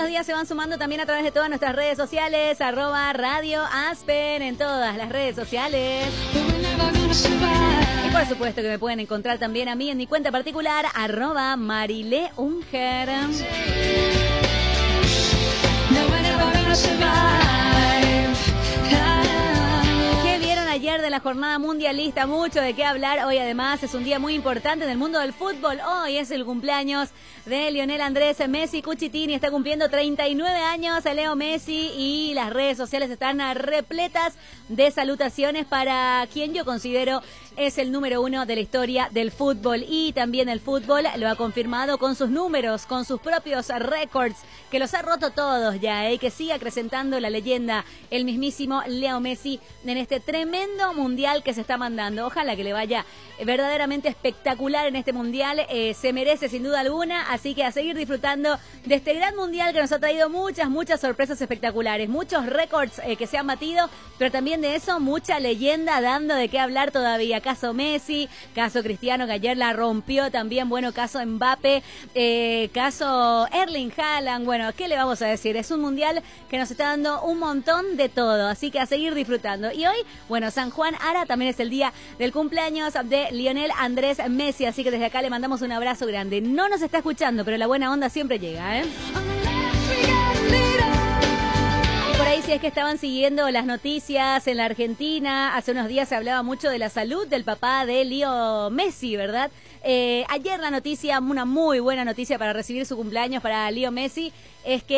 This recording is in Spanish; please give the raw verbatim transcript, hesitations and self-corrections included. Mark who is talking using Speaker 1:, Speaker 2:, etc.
Speaker 1: los días se van sumando también a través de todas nuestras redes sociales, arroba Radio Aspen en todas las redes sociales. Y por supuesto que me pueden encontrar también a mí en mi cuenta particular, arroba Marile Unger. ¿Qué vieron ayer de la jornada mundialista? Mucho de qué hablar. Hoy además es un día muy importante en el mundo del fútbol. Hoy es el cumpleaños de Lionel Andrés Messi Cuchitini. Está cumpliendo treinta y nueve años Leo Messi y las redes sociales están repletas de salutaciones para quien yo considero es el número uno de la historia del fútbol. Y también el fútbol lo ha confirmado con sus números, con sus propios récords, que los ha roto todos ya, ¿eh? Que sigue acrecentando la leyenda, el mismísimo Leo Messi, en este tremendo mundial que se está mandando. Ojalá que le vaya verdaderamente espectacular en este mundial. Eh, se merece sin duda alguna, así que a seguir disfrutando de este gran mundial que nos ha traído muchas, muchas sorpresas espectaculares, muchos récords eh, que se han batido, pero también de eso mucha leyenda dando de qué hablar todavía. Caso Messi, caso Cristiano que ayer la rompió también, bueno, caso Mbappé, eh, caso Erling Haaland, bueno, ¿qué le vamos a decir? Es un mundial que nos está dando un montón de todo, así que a seguir disfrutando. Y hoy, bueno, San Juan Ara también es el día del cumpleaños de Lionel Andrés Messi, así que desde acá le mandamos un abrazo grande. No nos está escuchando, pero la buena onda siempre llega, ¿eh? Por ahí, si es que estaban siguiendo las noticias en la Argentina, hace unos días se hablaba mucho de la salud del papá de Leo Messi, ¿verdad? Eh, ayer la noticia, una muy buena noticia para recibir su cumpleaños para Leo Messi, es que